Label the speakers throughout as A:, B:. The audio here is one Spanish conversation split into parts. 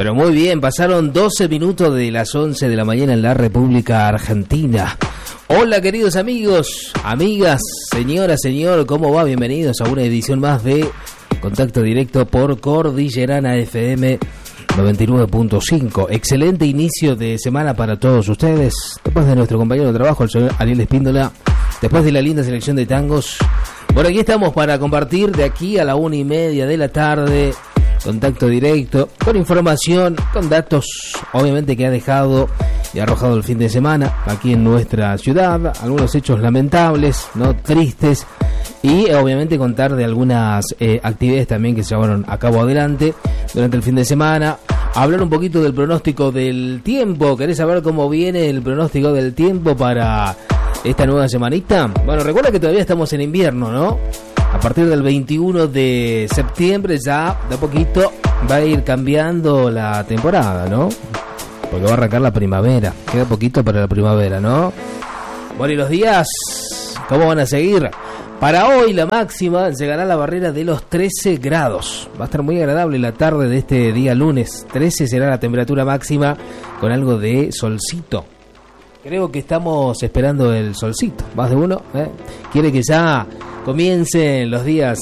A: Pero muy bien, pasaron 12 minutos de las 11 de la mañana en la República Argentina. Hola queridos amigos, amigas, señora, señor, ¿cómo va? Bienvenidos a una edición más de Contacto Directo por Cordillerana FM 99.5. Excelente inicio de semana para todos ustedes. Después de nuestro compañero de trabajo, el señor Ariel Espíndola, después de la linda selección de tangos. Bueno, aquí estamos para compartir de aquí a la 1:30 de la tarde. Contacto directo, con información, con datos, obviamente que ha dejado y arrojado el fin de semana aquí en nuestra ciudad, algunos hechos lamentables, no tristes, y obviamente contar de algunas actividades también que se llevaron a cabo adelante durante el fin de semana. Hablar un poquito del pronóstico del tiempo. ¿Querés saber cómo viene el pronóstico del tiempo para esta nueva semanita? Bueno, recuerda que todavía estamos en invierno, ¿no? A partir del 21 de septiembre ya de a poquito va a ir cambiando la temporada, ¿no? Porque va a arrancar la primavera. Queda poquito para la primavera, ¿no? Bueno, ¿y los días cómo van a seguir? Para hoy la máxima llegará a la barrera de los 13 grados. Va a estar muy agradable la tarde de este día lunes. 13 será la temperatura máxima con algo de solcito. Creo que estamos esperando el solcito. Más de uno, quiere que ya comiencen los días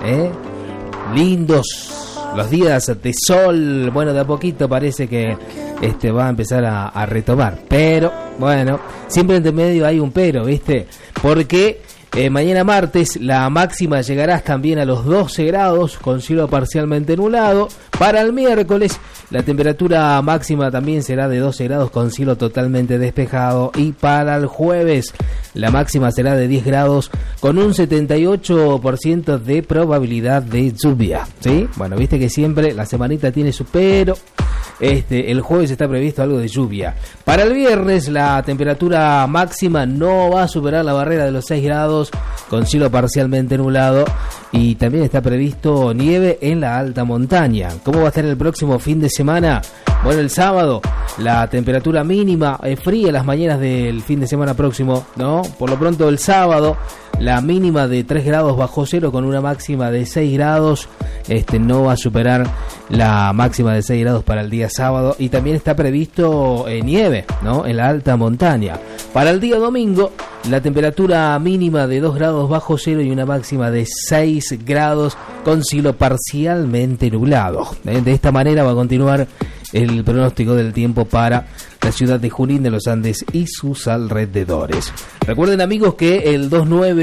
A: lindos, los días de sol. Bueno, de a poquito parece que va a empezar a retomar. Pero, bueno, siempre entre medio hay un pero, ¿viste? Porque mañana martes la máxima llegará también a los 12 grados con cielo parcialmente nublado. Para el miércoles la temperatura máxima también será de 12 grados con cielo totalmente despejado. Y para el jueves la máxima será de 10 grados con un 78% de probabilidad de lluvia, ¿sí? Bueno, viste que siempre la semanita tiene su pero. El jueves está previsto algo de lluvia. Para el viernes la temperatura máxima no va a superar la barrera de los 6 grados con cielo parcialmente nublado, y también está previsto nieve en la alta montaña. ¿Cómo va a estar el próximo fin de semana? Bueno, el sábado la temperatura mínima es fría las mañanas del fin de semana próximo, ¿no? Por lo pronto el sábado la mínima de 3 grados bajo cero con una máxima de 6 grados. No va a superar la máxima de 6 grados para el día sábado, y también está previsto nieve, ¿no? En la alta montaña. Para el día domingo la temperatura mínima de 2 grados bajo cero y una máxima de 6 grados con cielo parcialmente nublado. De esta manera va a continuar el pronóstico del tiempo para la ciudad de Junín de los Andes y sus alrededores. Recuerden, amigos, que el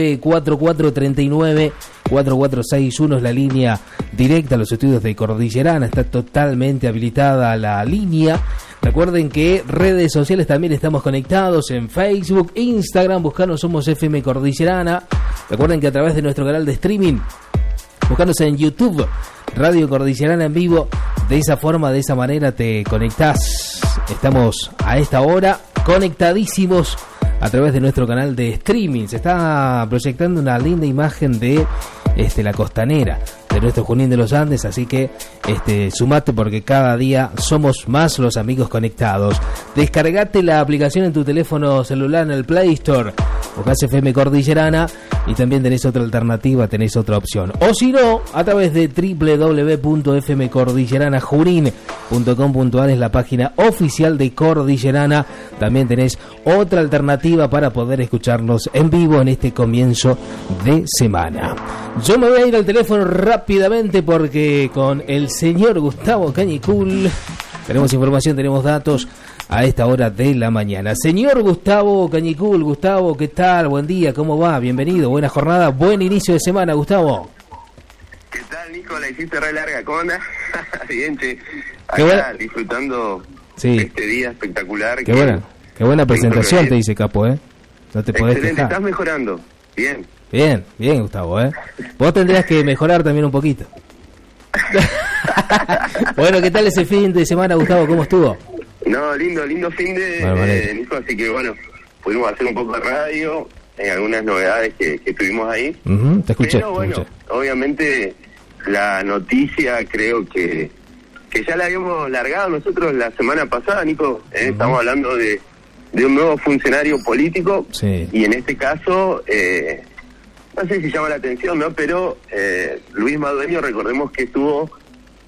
A: 2944394461 es la línea directa a los estudios de Cordillerana. Está totalmente habilitada la línea. Recuerden que redes sociales también estamos conectados en Facebook, Instagram, buscanos Somos FM Cordillerana. Recuerden que a través de nuestro canal de streaming, buscanos en YouTube, Radio Cordillerana en vivo. De esa forma, de esa manera te conectás. Estamos a esta hora conectadísimos a través de nuestro canal de streaming. Se está proyectando una linda imagen de la costanera de nuestro Junín de los Andes, así que sumate porque cada día somos más los amigos conectados. Descargate la aplicación en tu teléfono celular en el Play Store, buscás FM Cordillerana y también tenés otra alternativa, tenés otra opción. O si no, a través de www.fmcordilleranajunín.com.ar es la página oficial de Cordillerana. También tenés otra alternativa para poder escucharnos en vivo en este comienzo de semana. Yo me voy a ir al teléfono rápidamente porque con el señor Gustavo Cañicul tenemos información, tenemos datos a esta hora de la mañana. Señor Gustavo Cañicul, Gustavo, ¿qué tal? Buen día, ¿cómo va? Bienvenido, buena jornada, buen inicio de semana, Gustavo.
B: ¿Qué tal, Nico? La hiciste re larga, ¿cómo andás? Bien, che.
A: Acá
B: disfrutando este día espectacular.
A: Qué buena presentación te dice, Capo, ¿eh? No te podés
B: excelente,
A: quejar.
B: Estás mejorando, bien.
A: Bien, Gustavo, ¿eh? Vos tendrías que mejorar también un poquito. Bueno, ¿qué tal ese fin de semana, Gustavo? ¿Cómo estuvo?
B: No, lindo fin de Nico, así que bueno, pudimos hacer un poco de radio, algunas novedades que tuvimos ahí.
A: Te escuché.
B: Pero bueno, obviamente la noticia creo que ya la habíamos largado nosotros la semana pasada, Nico. Estamos hablando de un nuevo funcionario político, y en este caso no sé si llama la atención, ¿no? Pero Luis Madueño, recordemos que estuvo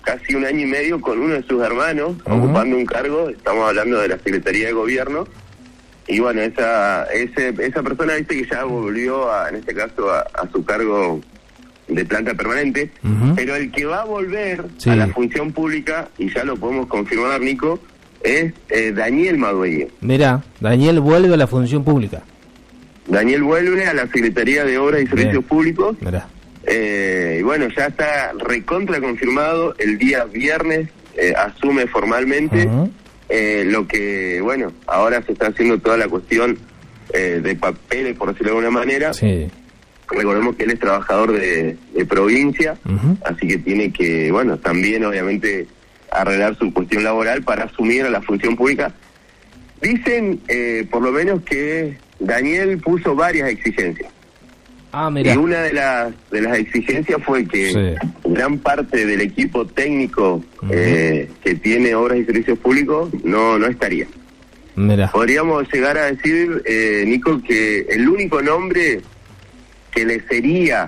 B: casi 1 año y medio con uno de sus hermanos ocupando un cargo. Estamos hablando de la Secretaría de Gobierno. Y bueno, esa persona dice que ya volvió, en este caso, a su cargo de planta permanente. Pero el que va a volver a la función pública, y ya lo podemos confirmar, Nico, es Daniel Madueño.
A: Mirá, Daniel vuelve a la función pública. Daniel
B: vuelve a la Secretaría de Obras y Servicios Públicos.
A: Mirá.
B: Y bueno, ya está recontra confirmado. El día viernes asume formalmente. Lo que, bueno, ahora se está haciendo toda la cuestión de papeles, por decirlo de alguna manera.
A: Sí.
B: Recordemos que él es trabajador de provincia, así que tiene que, bueno, también obviamente arreglar su cuestión laboral para asumir a la función pública. Dicen, por lo menos, que Daniel puso varias exigencias.
A: Mirá.
B: Y una de las exigencias fue que gran parte del equipo técnico que tiene Obras y Servicios Públicos no estaría.
A: Mirá.
B: Podríamos llegar a decir, Nico, que el único nombre que le sería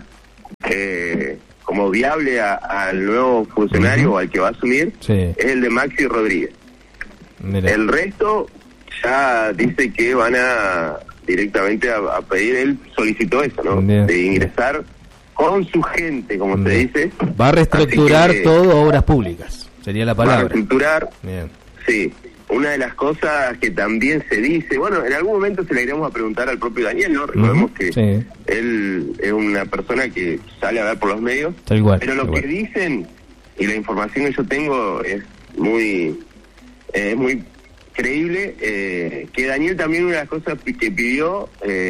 B: como viable al nuevo funcionario o al que va a asumir es el de Maxi Rodríguez.
A: Mirá.
B: El resto ya dice que van a directamente a pedir, él solicitó eso, ¿no?
A: Bien.
B: De ingresar con su gente, como se dice.
A: Va a reestructurar todo Obras Públicas, sería la palabra.
B: Va a reestructurar,
A: bien.
B: Sí. Una de las cosas que también se dice, bueno, en algún momento se le iremos a preguntar al propio Daniel, ¿no? Recordemos que él es una persona que sale a ver por los medios,
A: tal cual,
B: pero lo que dicen, y la información que yo tengo es muy creíble, que Daniel también una de las cosas que pidió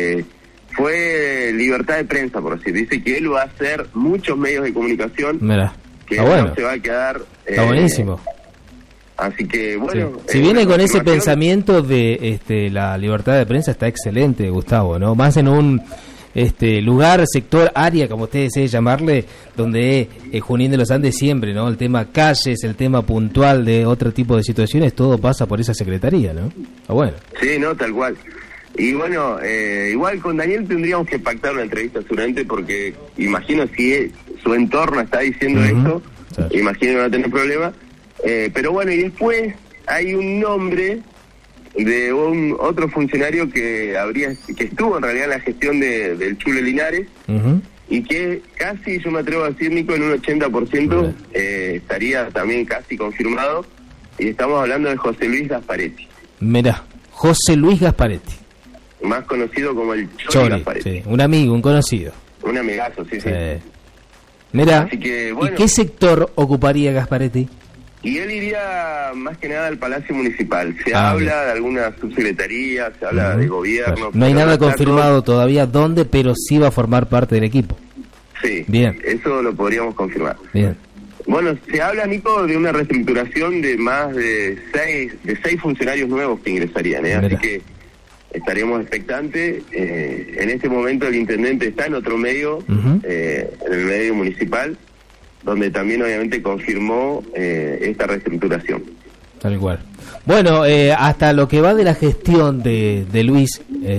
B: fue libertad de prensa, por así. Dice que él va a hacer muchos medios de comunicación.
A: Mirá.
B: Que
A: bueno.
B: No se va a quedar...
A: Está buenísimo.
B: Así que, bueno...
A: Si viene con ese pensamiento de la libertad de prensa, está excelente, Gustavo, ¿no? Más en un lugar, sector, área, como ustedes deseen llamarle, donde Junín de los Andes siempre, ¿no? El tema calles, el tema puntual de otro tipo de situaciones, todo pasa por esa secretaría, ¿no? Bueno.
B: Sí, no, tal cual. Y bueno, igual con Daniel tendríamos que pactar una entrevista seguramente, porque imagino si su entorno está diciendo esto, imagino que no va a tener problema. Pero bueno, y después hay un nombre de otro funcionario que estuvo en realidad en la gestión del Chule Linares, y que casi, yo me atrevo a decir, Nico, en un 80% estaría también casi confirmado, y estamos hablando de José Luis Gasparetti.
A: Mirá, José Luis Gasparetti.
B: Más conocido como el Chori Gasparetti.
A: Sí, un amigo, un conocido.
B: Un amigazo, sí.
A: Mirá,
B: así que, bueno,
A: ¿y qué sector ocuparía Gasparetti?
B: Y él iría más que nada al Palacio Municipal. Se habla de alguna subsecretaría, se habla de gobierno.
A: No hay nada confirmado todavía dónde, pero sí va a formar parte del equipo.
B: Sí,
A: bien.
B: Eso lo podríamos confirmar.
A: Bien.
B: Bueno, se habla, Nico, de una reestructuración de más de seis funcionarios nuevos que ingresarían, así que estaremos expectantes. En este momento el intendente está en otro medio, en el medio municipal, donde también obviamente confirmó esta reestructuración.
A: Tal cual. Bueno, hasta lo que va de la gestión de Luis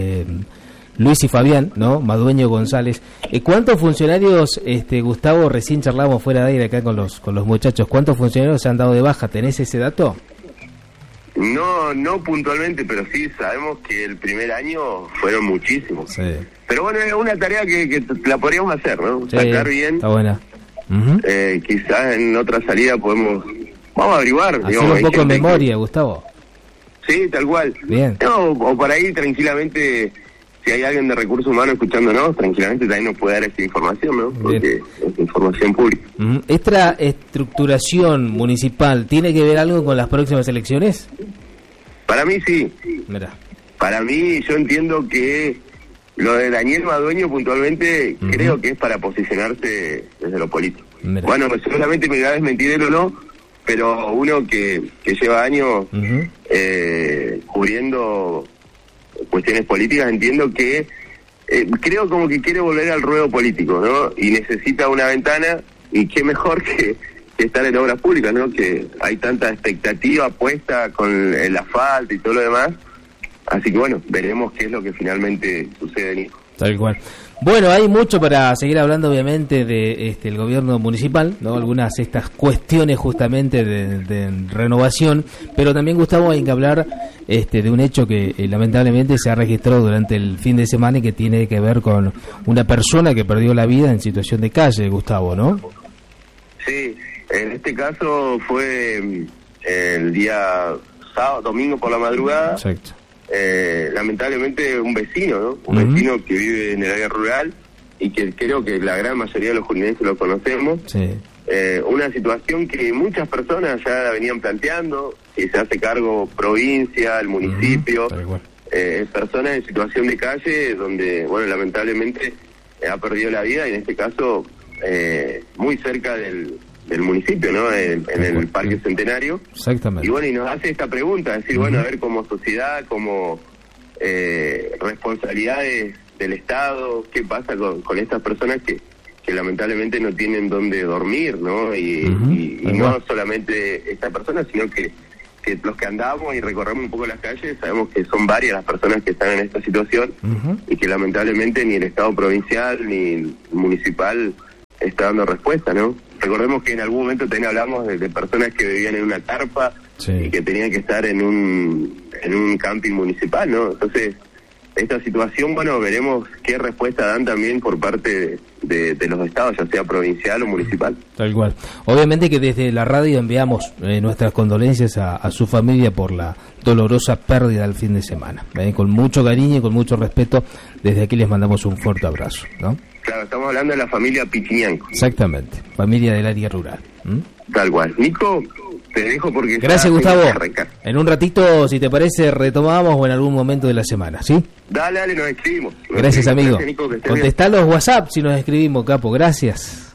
A: y Fabián, ¿no? Madueño González. ¿Cuántos funcionarios, Gustavo, recién charlamos fuera de aire acá con los muchachos, cuántos funcionarios se han dado de baja? ¿Tenés ese dato?
B: No puntualmente, pero sí sabemos que el primer año fueron muchísimos. Sí. Pero bueno, es una tarea que la podríamos hacer, ¿no?
A: Sí,
B: sacar bien.
A: Está buena.
B: Quizás en otra salida vamos a averiguar.
A: Hacer un poco de memoria, Gustavo.
B: Sí, tal cual.
A: Bien.
B: No, o para ir tranquilamente, si hay alguien de recursos humanos escuchándonos, tranquilamente también nos puede dar esta información, ¿no? Porque es información pública.
A: ¿Esta estructuración municipal tiene que ver algo con las próximas elecciones?
B: Para mí sí.
A: Mirá.
B: Para mí, yo entiendo que lo de Daniel Madueño puntualmente creo que es para posicionarse desde lo político. Mirá. Bueno, seguramente me va a desmentir o no, pero uno que lleva años cubriendo cuestiones políticas, entiendo que creo como que quiere volver al ruedo político, ¿no? Y necesita una ventana, y qué mejor que estar en obras públicas, ¿no? Que hay tanta expectativa puesta con el asfalto y todo lo demás. Así que bueno, veremos qué es lo que finalmente sucede, Nico.
A: Tal cual. Bueno, hay mucho para seguir hablando, obviamente, de el gobierno municipal, ¿no? Algunas estas cuestiones justamente de renovación, pero también, Gustavo, hay que hablar de un hecho que lamentablemente se ha registrado durante el fin de semana y que tiene que ver con una persona que perdió la vida en situación de calle, Gustavo, ¿no?
B: Sí, en este caso fue el día domingo por la madrugada.
A: Exacto.
B: Lamentablemente un vecino, ¿no? Un vecino que vive en el área rural y que creo que la gran mayoría de los julienses lo conocemos.
A: Sí.
B: Una situación que muchas personas ya la venían planteando, que se hace cargo provincia, el municipio, personas en situación de calle donde, bueno, lamentablemente ha perdido la vida, y en este caso muy cerca del municipio, ¿no? En el Parque Centenario.
A: Exactamente.
B: Y bueno, y nos hace esta pregunta, decir, bueno, a ver, como sociedad, como responsabilidades del Estado, ¿qué pasa con estas personas que lamentablemente no tienen dónde dormir, ¿no? Y no solamente esta persona, sino que los que andamos y recorremos un poco las calles sabemos que son varias las personas que están en esta situación y que lamentablemente ni el Estado provincial ni el municipal está dando respuesta, ¿no? Recordemos que en algún momento también hablamos de personas que vivían en una carpa y que tenían que estar en un camping municipal, ¿no? Entonces, esta situación, bueno, veremos qué respuesta dan también por parte de los estados, ya sea provincial o municipal.
A: Tal cual. Obviamente que desde la radio enviamos nuestras condolencias a su familia por la dolorosa pérdida del fin de semana. Con mucho cariño y con mucho respeto, desde aquí les mandamos un fuerte abrazo, ¿no?
B: Claro, estamos hablando de la familia Pichiñanco.
A: Exactamente, familia del área rural.
B: Tal cual. Nico, te dejo porque...
A: Gracias, Gustavo. En un ratito, si te parece, retomamos o en algún momento de la semana, ¿sí?
B: Dale, nos escribimos.
A: Gracias, amigo.
B: Gracias, Nico,
A: contestá los WhatsApp si nos escribimos, capo. Gracias.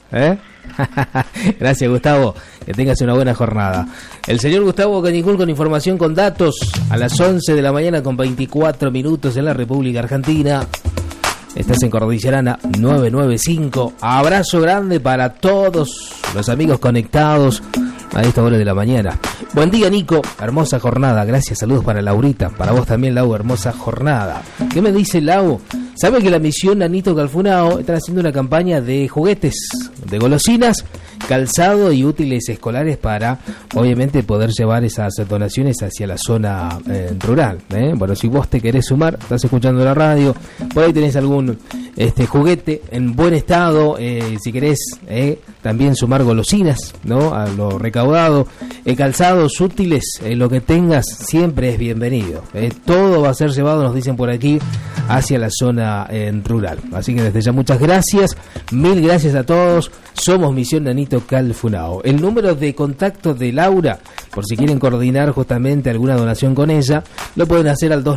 A: Gracias, Gustavo. Que tengas una buena jornada. El señor Gustavo Cañicún con información, con datos, a las 11 de la mañana con 24 minutos en la República Argentina. Estás en Cordillerana 995. Abrazo grande para todos los amigos conectados a esta hora de la mañana. Buen día, Nico. Hermosa jornada. Gracias. Saludos para Laurita. Para vos también, Lau. Hermosa jornada. ¿Qué me dice Lau? ¿Sabe que la misión Nanito Calfunao están haciendo una campaña de juguetes, de golosinas, calzado y útiles escolares para, obviamente, poder llevar esas donaciones hacia la zona rural? Bueno, si vos te querés sumar, estás escuchando la radio, por ahí tenés algún juguete en buen estado, si querés también sumar golosinas, ¿no? A lo recaudado, calzados útiles, lo que tengas siempre es bienvenido. Todo va a ser llevado, nos dicen por aquí, hacia la zona rural. Así que desde ya muchas gracias, mil gracias a todos. Somos Misión Nanito Calfunao. El número de contacto de Laura, por si quieren coordinar justamente alguna donación con ella, lo pueden hacer al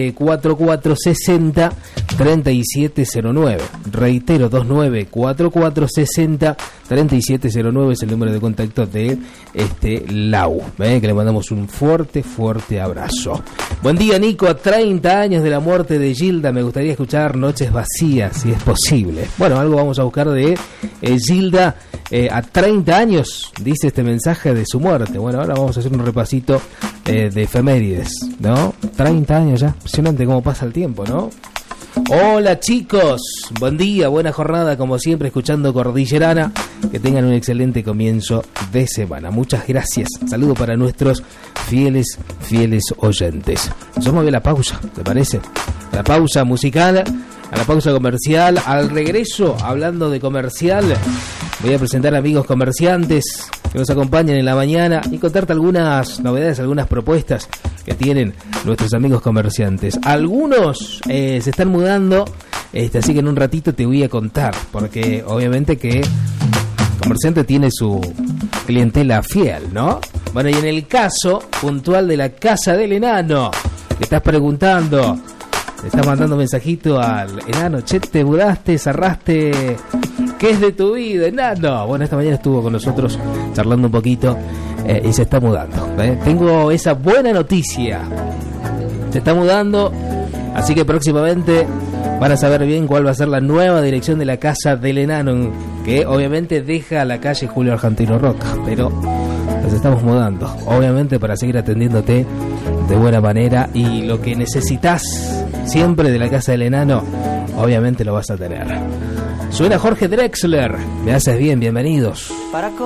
A: 2944603709. Reitero, 2944603709 es el número de contacto de Lau, que le mandamos un fuerte abrazo. Buen día, Nico. A 30 años de la muerte de Gilda, me gustaría escuchar Noches Vacías, si es posible. Bueno, algo vamos a buscar de Gilda. A 30 años, dice este mensaje de su muerte. Bueno, ahora vamos a hacer un repasito de efemérides, ¿no? 30 años ya, impresionante cómo pasa el tiempo, ¿no? Hola, chicos, buen día, buena jornada, como siempre, escuchando Cordillerana. Que tengan un excelente comienzo de semana. Muchas gracias. Saludo para nuestros fieles oyentes. Nos vamos a ver la pausa, ¿te parece? La pausa musical, a la pausa comercial. Al regreso, hablando de comercial, voy a presentar amigos comerciantes que nos acompañan en la mañana y contarte algunas novedades, algunas propuestas que tienen nuestros amigos comerciantes. Algunos se están mudando, así que en un ratito te voy a contar, porque obviamente que el comerciante tiene su clientela fiel, ¿no? Bueno, y en el caso puntual de la Casa del Enano, que estás preguntando, te estás mandando mensajito al enano: che, te mudaste, cerraste, ¿qué es de tu vida, enano? Bueno, esta mañana estuvo con nosotros charlando un poquito y se está mudando. Tengo esa buena noticia. Se está mudando, así que próximamente van a saber bien cuál va a ser la nueva dirección de la Casa del Enano, que obviamente deja la calle Julio Argentino Roca, pero nos estamos mudando, obviamente, para seguir atendiéndote de buena manera, y lo que necesitas siempre de la Casa del Enano, obviamente lo vas a tener. Suena Jorge Drexler, me haces bien, bienvenidos.